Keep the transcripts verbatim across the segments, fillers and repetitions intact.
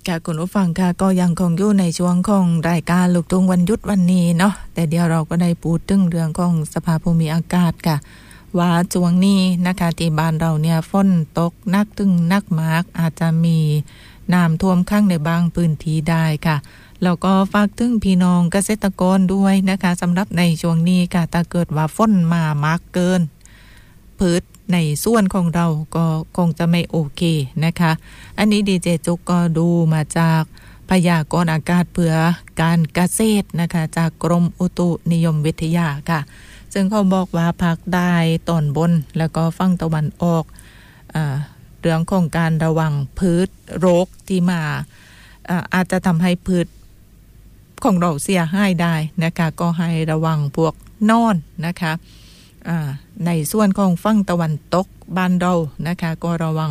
ค่ะคุณผู้ฟังค่ะก็ยังคงอยู่ในช่วงของรายการลูกทุ่งวันหยุดวันนี้เนาะแต่เดี๋ยวเราก็ได้พูดถึงเรื่องของสภาพภูมิอากาศค่ะว่าช่วงนี้นะคะที่บ้านเราเนี่ยฝนตกหนักถึงหนักมากอาจจะมีน้ำท่วมขังในบางพื้นที่ได้ค่ะแล้วก็ฝากถึงพี่น้องเกษตรกรด้วยนะคะสำหรับในช่วงนี้ค่ะถ้าเกิดว่าฝนมามากเกินพืชในส่วนของเราก็คงจะไม่โอเคนะคะอันนี้ดีเจจุกก็ดูมาจากพยากรณ์อากาศเพื่อการเกษตรนะคะจากกรมอุตุนิยมวิทยาค่ะซึ่งเขาบอกว่าภาคใต้ตอนบนแล้วก็ฝั่งตะวันออกอ่าเรื่องของการระวังพืชโรคที่มาอ่าอาจจะทำให้พืชของเราเสียหายได้นะคะก็ให้ระวังพวกนอนนะคะในส่วนของฝั่งตะวันตกบ้านเรานะคะก็ระวัง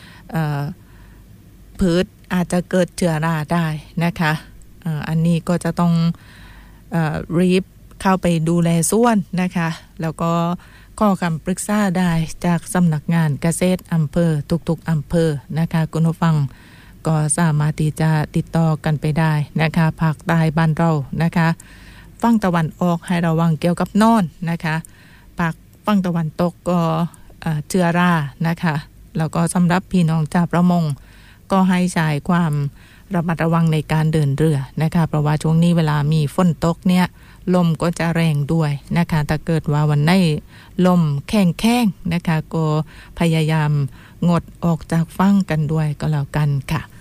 พืชอาจจะเกิดเชื้อราได้นะคะอันนี้ก็จะต้องรีบเข้าไปดูแลส่วนนะคะแล้วก็ข้อคำปรึกษาได้จากสำนักงานเกษตรอำเภอทุกๆอำเภอนะคะคุณผู้ฟังก็สามารถที่จะติดต่อกันไปได้นะคะภาคใต้บ้านเรานะคะฝั่งตะวันออกให้ระวังเกี่ยวกับนอนนะคะภาคฝั่งตะวันตกก็เชื้อรานะคะแล้วก็สำหรับพี่น้องชาวประมงก็ให้ใช้ความระมัดระวังในการเดินเรือนะคะเพราะว่าช่วงนี้เวลามีฝนตกเนี่ยลมก็จะแรงด้วยนะคะถ้าเกิดว่าวันไหนลมแข็งๆนะคะก็พยายามงดออกจากฝั่งกันด้วยก็แล้วกันค่ะ